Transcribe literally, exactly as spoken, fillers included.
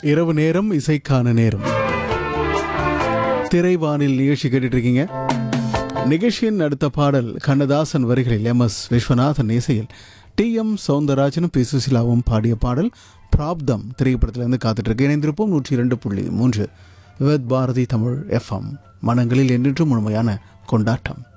இரவு நேரம் இசைக்கான நேரம். திரைவானில் நிகழ்ச்சி கேட்டுட்டு இருக்கீங்க. நிகழ்ச்சியின் அடுத்த பாடல் கண்ணதாசன் வரிகளில் எம் எஸ் விஸ்வநாதன் இசையில் டி எம் சௌந்தரராஜனும் பி சுசிலாவும் பாடிய பாடல் பிராப்தம் திரைப்படத்திலிருந்து காத்துட்டு இருக்கு. இணைந்திருப்போம் நூற்றி இரண்டு புள்ளி மூன்று வித் பாரதி தமிழ் எஃப்எம். மனங்களில் என்றென்றும் முழுமையான கொண்டாட்டம்.